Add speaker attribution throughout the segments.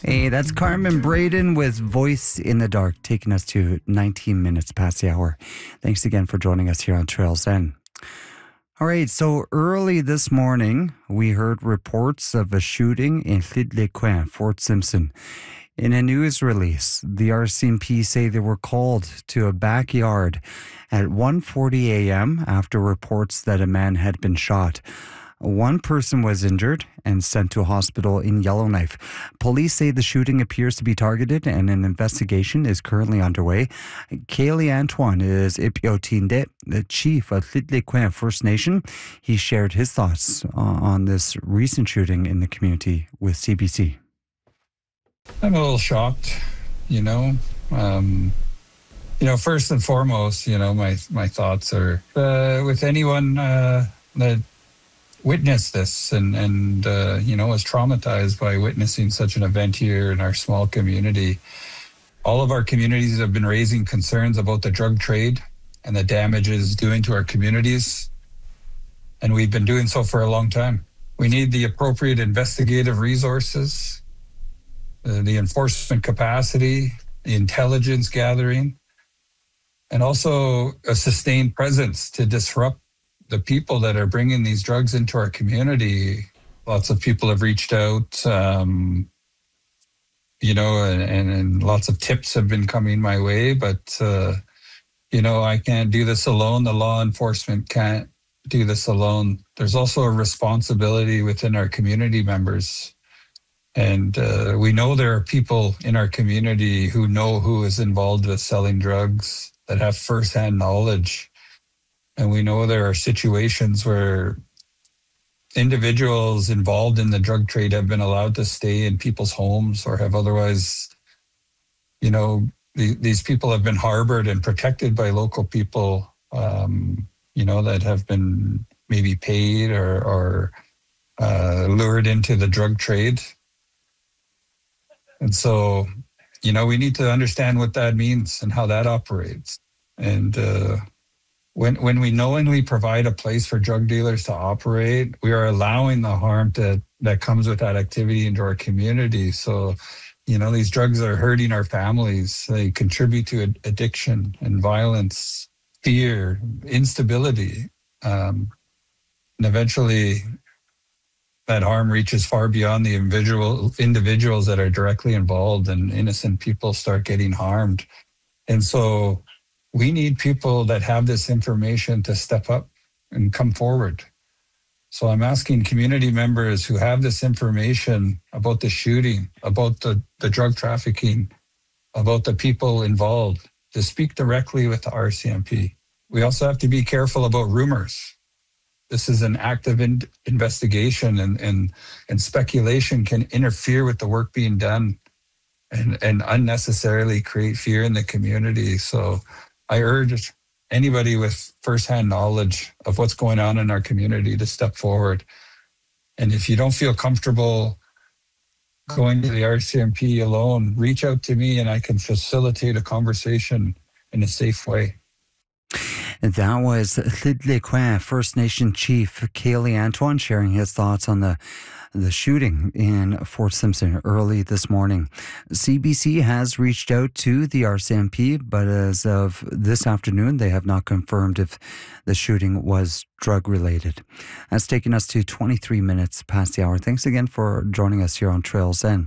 Speaker 1: Hey, that's Carmen Braden with Voice in the Dark, taking us to 19 minutes past the hour. Thanks again for joining us here on Trails End. All right, so early this morning, we heard reports of a shooting in Llŷn-les-Quin, Fort Simpson. In a news release, the RCMP say they were called to a backyard at 1:40 a.m. after reports that a man had been shot. One person was injured and sent to a hospital in Yellowknife. Police say the shooting appears to be targeted and an investigation is currently underway. Kaylee Antoine is Ipiotinde, the chief of Llŷn-les-Quin First Nation. He shared his thoughts on this recent shooting in the community with CBC.
Speaker 2: I'm a little shocked, first and foremost, my thoughts are with anyone that witnessed this and was traumatized by witnessing such an event here in our small community. All of our communities have been raising concerns about the drug trade and the damages doing to our communities. And we've been doing so for a long time. We need the appropriate investigative resources, the enforcement capacity, the intelligence gathering, and also a sustained presence to disrupt the people that are bringing these drugs into our community. Lots of people have reached out, and lots of tips have been coming my way, but, I can't do this alone. The law enforcement can't do this alone. There's also a responsibility within our community members. And we know there are people in our community who know who is involved with selling drugs, that have firsthand knowledge. And we know there are situations where individuals involved in the drug trade have been allowed to stay in people's homes or have otherwise, these people have been harbored and protected by local people, that have been maybe paid or lured into the drug trade. And so, we need to understand what that means and how that operates. And when we knowingly provide a place for drug dealers to operate, we are allowing the harm that comes with that activity into our community. So, these drugs are hurting our families. They contribute to addiction and violence, fear, instability. And eventually, that harm reaches far beyond the individuals that are directly involved, and innocent people start getting harmed. And so we need people that have this information to step up and come forward. So I'm asking community members who have this information about the shooting, about the drug trafficking, about the people involved, to speak directly with the RCMP. We also have to be careful about rumors. This is an active investigation, and speculation can interfere with the work being done and unnecessarily create fear in the community. So I urge anybody with firsthand knowledge of what's going on in our community to step forward. And if you don't feel comfortable going to the RCMP alone, reach out to me and I can facilitate a conversation in a safe way.
Speaker 1: That was Llŷn-les-Quin First Nation Chief Kaylee Antoine sharing his thoughts on the shooting in Fort Simpson early this morning. CBC has reached out to the RCMP, but as of this afternoon, they have not confirmed if the shooting was drug-related. That's taken us to 23 minutes past the hour. Thanks again for joining us here on Trails End.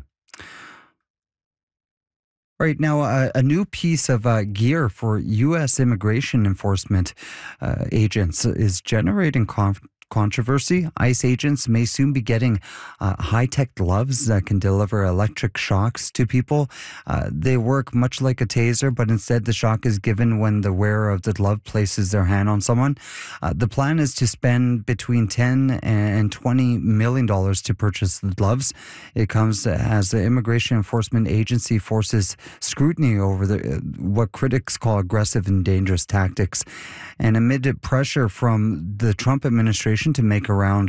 Speaker 1: Right now, a new piece of gear for U.S. immigration enforcement agents is generating controversy. ICE agents may soon be getting high-tech gloves that can deliver electric shocks to people. They work much like a taser, but instead the shock is given when the wearer of the glove places their hand on someone. The plan is to spend between $10 and $20 million to purchase the gloves. It comes as the Immigration Enforcement Agency forces scrutiny over what critics call aggressive and dangerous tactics. And amid pressure from the Trump administration to make around